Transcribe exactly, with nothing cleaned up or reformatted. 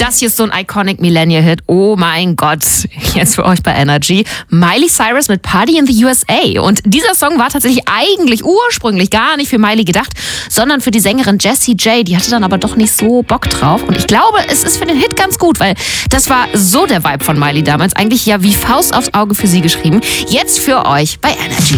Das hier ist so ein iconic Millennial-Hit. Oh mein Gott. Jetzt für euch bei Energy. Miley Cyrus mit Party in the U S A. Und dieser Song war tatsächlich eigentlich ursprünglich gar nicht für Miley gedacht, sondern für die Sängerin Jessie J. Die hatte dann aber doch nicht so Bock drauf. Und ich glaube, es ist für den Hit ganz gut, weil das war so der Vibe von Miley damals. Eigentlich ja wie Faust aufs Auge für sie geschrieben. Jetzt für euch bei Energy.